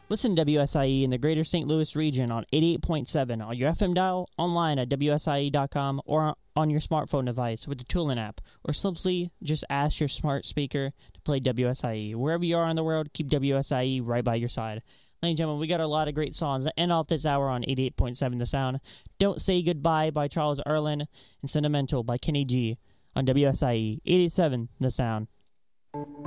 Listen to WSIE in the greater St. Louis region on 88.7 on your FM dial, online at WSIE.com, or on your smartphone device with the Toolin app, or simply just ask your smart speaker to play WSIE. Wherever you are in the world, keep WSIE right by your side. Ladies and gentlemen, we got a lot of great songs that end off this hour on 88.7 The Sound. Don't Say Goodbye by Charles Erlin and Sentimental by Kenny G on WSIE 88.7 The Sound.